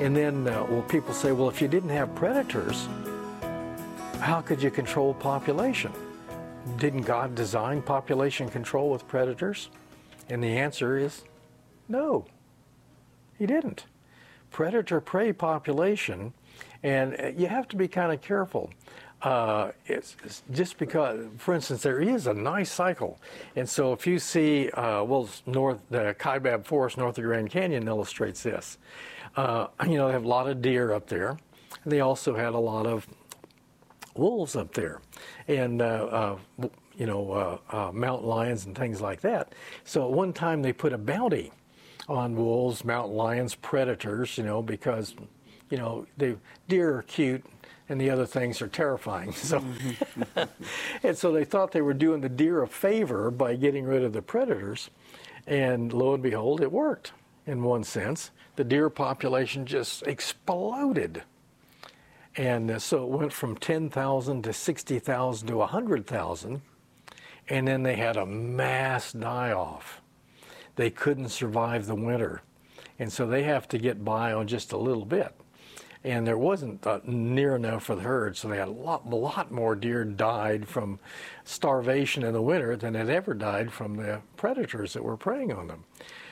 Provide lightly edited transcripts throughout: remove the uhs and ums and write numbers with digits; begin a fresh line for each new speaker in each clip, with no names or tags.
And then, people say, well, if you didn't have predators, how could you control population? Didn't God design population control with predators? And the answer is no, he didn't. Predator-prey population, and you have to be kind of careful. It's just because, for instance, there is a nice cycle. And so if you see, the Kaibab Forest north of Grand Canyon illustrates this. They have a lot of deer up there. They also had a lot of wolves up there, and mountain lions and things like that. So at one time they put a bounty on wolves, mountain lions, predators, because, the deer are cute and the other things are terrifying. So, and so they thought they were doing the deer a favor by getting rid of the predators, and lo and behold, it worked in one sense. The deer population just exploded. And so it went from 10,000 to 60,000 to 100,000, and then they had a mass die-off. They couldn't survive the winter, and so they have to get by on just a little bit. And there wasn't near enough for the herd, so they had a lot more deer died from starvation in the winter than had ever died from the predators that were preying on them.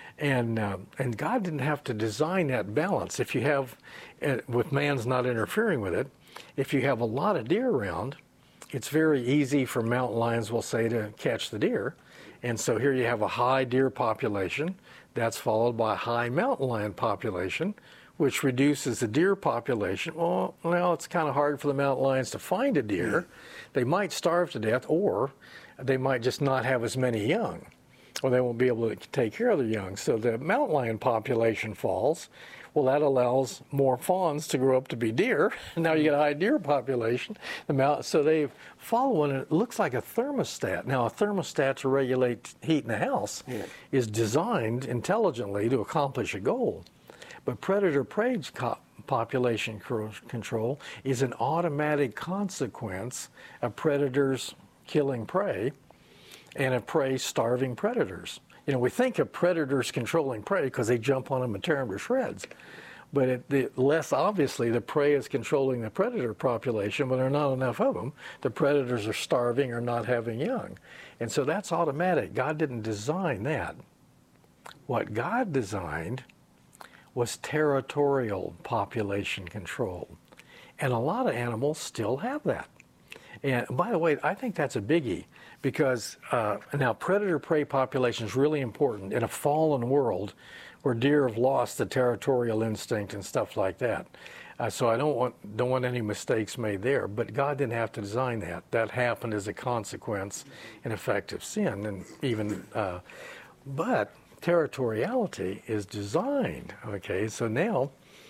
And God didn't have to design that balance. If you have, with man's not interfering with it, if you have a lot of deer around, it's very easy for mountain lions, we'll say, to catch the deer. And so here you have a high deer population that's followed by a high mountain lion population, which reduces the deer population. Well, now it's kind of hard for the mountain lions to find a deer. They might starve to death, or they might just not have as many young, or they won't be able to take care of their young. So the mountain lion population falls. Well, that allows more fawns to grow up to be deer. Now you get a high deer population. So they follow, and it looks like a thermostat. Now, a thermostat to regulate heat in the house is designed intelligently to accomplish a goal. But predator-prey population control is an automatic consequence of predators killing prey and of prey starving predators. We think of predators controlling prey because they jump on them and tear them to shreds. But less obviously, the prey is controlling the predator population. When there are not enough of them, the predators are starving or not having young. And so that's automatic. God didn't design that. What God designed was territorial population control. And a lot of animals still have that. And by the way, I think that's a biggie, because now predator-prey population is really important in a fallen world where deer have lost the territorial instinct and stuff like that. So I don't want any mistakes made there. But God didn't have to design that. That happened as a consequence, in effect, of sin. And even, but territoriality is designed. Okay, so now.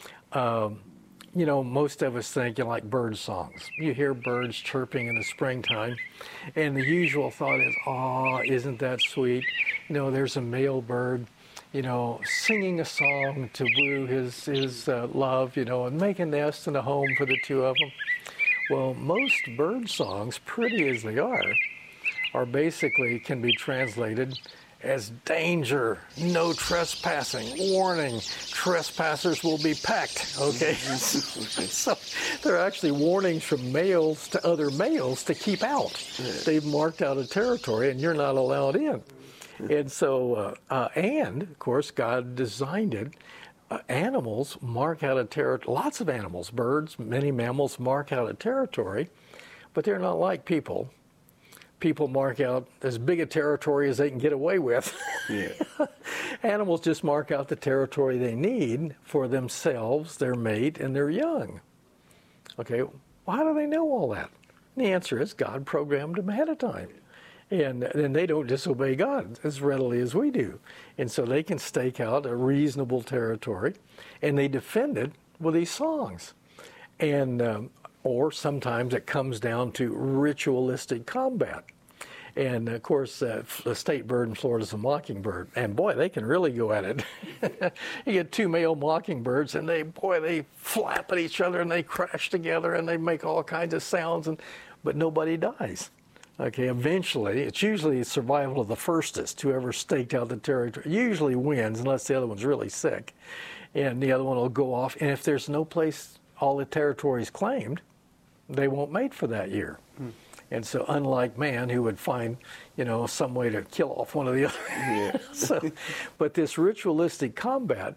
Most of us think like bird songs. You hear birds chirping in the springtime, and the usual thought is, "Oh, isn't that sweet?" There's a male bird, singing a song to woo his love, and make a nest and a home for the two of them. Well, most bird songs, pretty as they are basically can be translated as danger, no trespassing, warning, trespassers will be pecked, okay? So they're actually warnings from males to other males to keep out. They've marked out a territory and you're not allowed in. And so, and of course, God designed it. Animals mark out a territory, lots of animals, birds, many mammals mark out a territory, but they're not like people. People mark out as big a territory as they can get away with. Animals just mark out the territory they need for themselves, their mate, and their young. Okay, well, how do they know all that? And the answer is God programmed them ahead of time. And they don't disobey God as readily as we do. And so they can stake out a reasonable territory, and they defend it with these songs. And or sometimes it comes down to ritualistic combat. And of course, the state bird in Florida is the mockingbird. And boy, they can really go at it. You get two male mockingbirds and they flap at each other and they crash together and they make all kinds of sounds, but nobody dies. Okay, eventually, it's usually survival of the firstest, whoever staked out the territory, usually wins unless the other one's really sick. And the other one will go off. And if there's no place all the territory is claimed, they won't mate for that year. And so unlike man, who would find, some way to kill off one of the other.
Yeah.
But this ritualistic combat,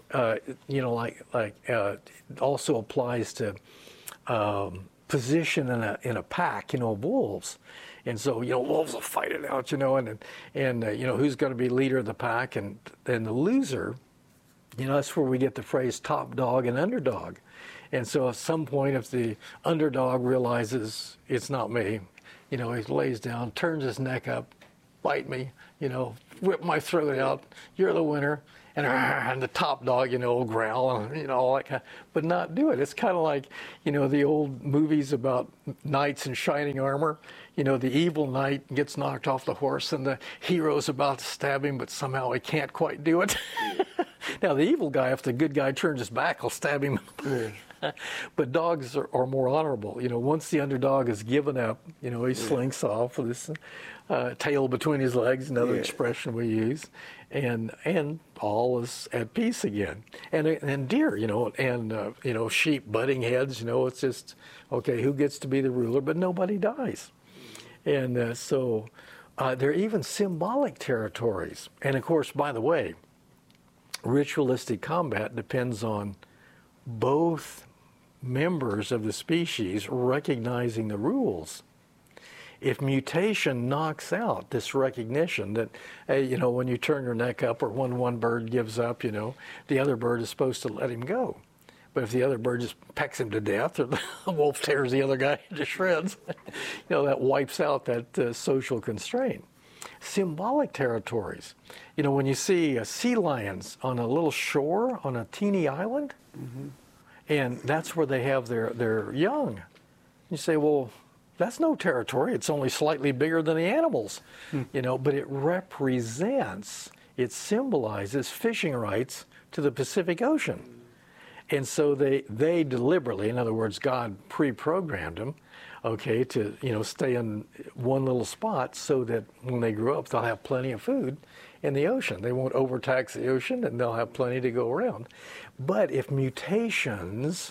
also applies to position in a pack, of wolves. And so, wolves will fight it out, and who's going to be leader of the pack, and then the loser, that's where we get the phrase top dog and underdog. And so at some point, if the underdog realizes it's not me, he lays down, turns his neck up, bite me, whip my throat out, you're the winner. And the top dog, will growl and, all that kind of, but not do it. It's kind of like, the old movies about knights in shining armor. The evil knight gets knocked off the horse and the hero's about to stab him, but somehow he can't quite do it. Now, the evil guy, if the good guy turns his back, will stab him. But dogs are more honorable. Once the underdog is given up, he slinks off with his tail between his legs, another expression we use, and all is at peace again. And deer, and sheep butting heads, it's just, okay, who gets to be the ruler, but nobody dies. And so there are even symbolic territories. And of course, by the way, ritualistic combat depends on both members of the species recognizing the rules. If mutation knocks out this recognition that, hey, when you turn your neck up or when one bird gives up, the other bird is supposed to let him go. But if the other bird just pecks him to death or the wolf tears the other guy to shreds, that wipes out that social constraint. Symbolic territories. When you see sea lions on a little shore on a teeny island, and that's where they have their young. You say, well, that's no territory. It's only slightly bigger than the animals, but it represents, it symbolizes fishing rights to the Pacific Ocean. And so they deliberately, in other words, God pre-programmed them, to, stay in one little spot so that when they grow up, they'll have plenty of food in the ocean. They won't overtax the ocean and they'll have plenty to go around. But if mutations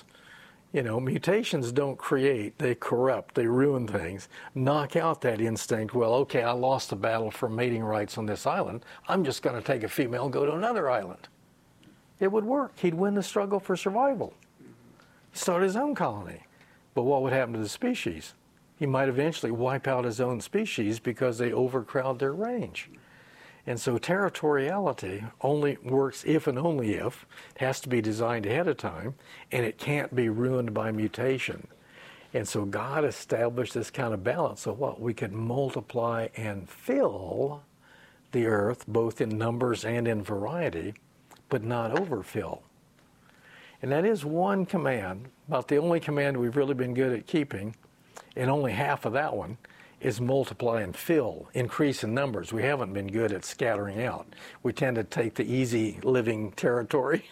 don't create, they corrupt, they ruin things, knock out that instinct, well, okay, I lost the battle for mating rights on this island, I'm just going to take a female and go to another island. It would work. He'd win the struggle for survival. Start his own colony. But what would happen to the species? He might eventually wipe out his own species because they overcrowd their range. And so territoriality only works if and only if. It has to be designed ahead of time, and it can't be ruined by mutation. And so God established this kind of balance so what? We could multiply and fill the earth, both in numbers and in variety, but not overfill. And that is one command, about the only command we've really been good at keeping, and only half of that one is multiply and fill, increase in numbers. We haven't been good at scattering out. We tend to take the easy living territory.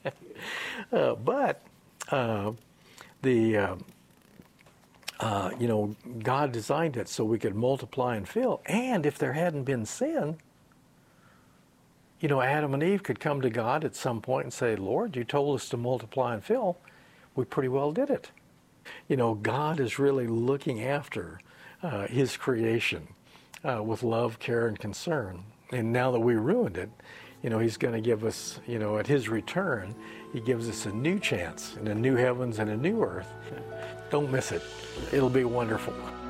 But God designed it so we could multiply and fill. And if there hadn't been sin, Adam and Eve could come to God at some point and say, Lord, you told us to multiply and fill. We pretty well did it. God is really looking after his creation with love, care, and concern. And now that we ruined it, he's going to give us, at his return, he gives us a new chance and a new heavens and a new earth. Don't miss it. It'll be wonderful.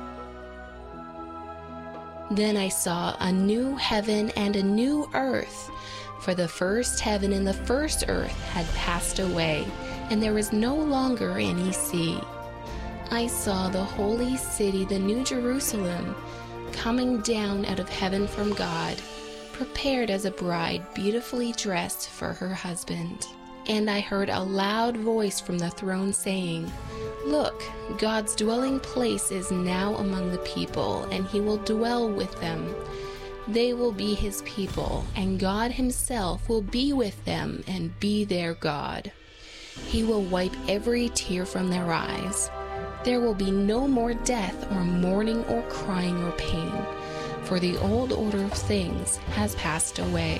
Then I saw a new heaven and a new earth, for the first heaven and the first earth had passed away, and there was no longer any sea. I saw the holy city, the New Jerusalem, coming down out of heaven from God, prepared as a bride beautifully dressed for her husband. And I heard a loud voice from the throne saying, Look, God's dwelling place is now among the people, and he will dwell with them. They will be his people, and God himself will be with them and be their God. He will wipe every tear from their eyes. There will be no more death or mourning or crying or pain, for the old order of things has passed away.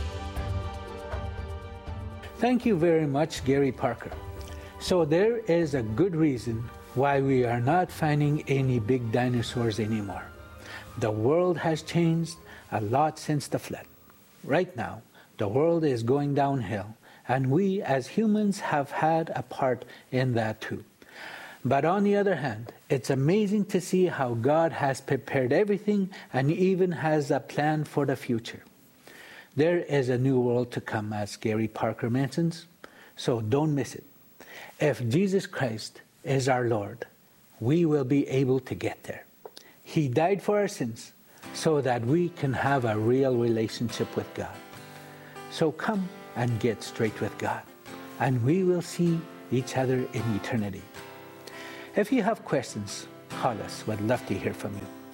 Thank you very much, Gary Parker. So there is a good reason why we are not finding any big dinosaurs anymore. The world has changed a lot since the flood. Right now, the world is going downhill, and we as humans have had a part in that too. But on the other hand, it's amazing to see how God has prepared everything and even has a plan for the future. There is a new world to come, as Gary Parker mentions, so don't miss it. If Jesus Christ is our Lord, we will be able to get there. He died for our sins so that we can have a real relationship with God. So come and get straight with God, and we will see each other in eternity. If you have questions, call us. We'd love to hear from you.